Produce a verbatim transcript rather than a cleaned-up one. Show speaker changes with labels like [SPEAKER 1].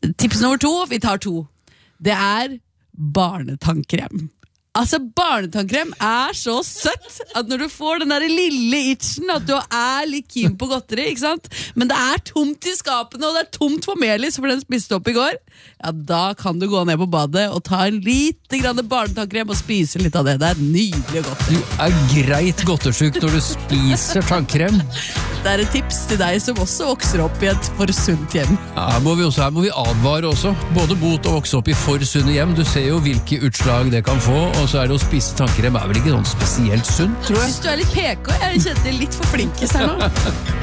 [SPEAKER 1] Tips nummer to, vi tar to. Det er barnetannkrem. Altså, barnetannkrem er så søtt at når du får den der lille itchen, at du er litt keen på godteri, ikke sant? Men det er tomt i skapene, og det er tomt for melis, for den spiste opp i går. Ja, da kan du gå ned på badet og ta en lite grann barnetannkrem og spise litt av det. Det er nydelig og godt.
[SPEAKER 2] Du er greit godtersjuk når du spiser tannkrem.
[SPEAKER 1] Det er et tips til deg som også vokser opp i et for sunt hjem.
[SPEAKER 2] Ja, her må vi også, her må vi advare også. Både bot og vokse opp i for sunne hjem. Du ser jo hvilke utslag det kan få, og så er det å spise tannkrem er vel ikke sånn spesielt sunt, tror jeg.
[SPEAKER 1] Jeg synes du er litt P K, jeg kjenner litt for flinkes her nå.